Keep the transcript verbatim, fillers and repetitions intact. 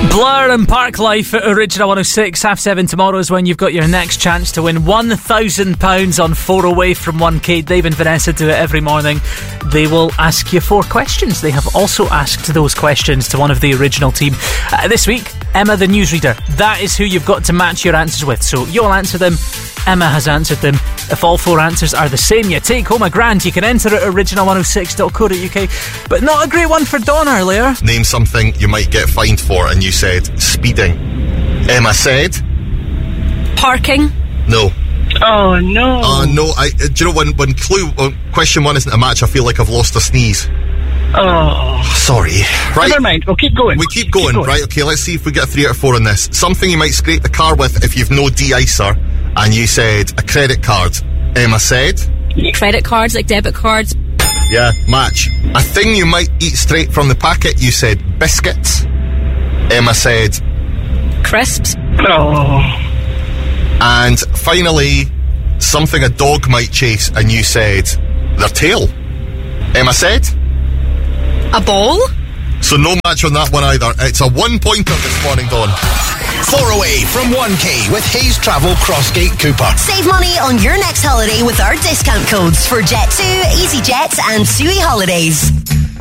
Blur and Park Life at Original one oh six. Half seven tomorrow is when you've got your next chance to win one thousand pounds on four away from one K. Dave and Vanessa do it every morning. They will ask you four questions. They have also asked those questions to one of the original team. Uh, this week, Emma the newsreader. That is who you've got to match your answers with. So you'll answer them. Emma has answered them. If all four answers are the same, you take home a grand. You can enter at original one oh six dot co dot uk. But not a great one for Dawn earlier. Name something you might get fined for, and you said speeding. Emma said parking. No. Oh no. Oh uh, no. I, do you know when when clue uh, question one isn't a match, I feel like I've lost a sneeze. Oh. Sorry. Right. Never mind. We'll keep going. We keep going. keep going. Right. Okay. Let's see if we get a three out of four on this. Something you might scrape the car with if you've no de-icer, and you said a credit card. Emma said credit cards, like debit cards. Yeah, match. A thing you might eat straight from the packet. You said biscuits. Emma said crisps. Oh. And finally, something a dog might chase, and you said their tail. Emma said a ball. So no match on that one either. It's a one pointer this morning, Dawn. Four away from one K with Hayes Travel Crossgate Cooper. Save money on your next holiday with our discount codes for Jet two, EasyJet and S U I Holidays.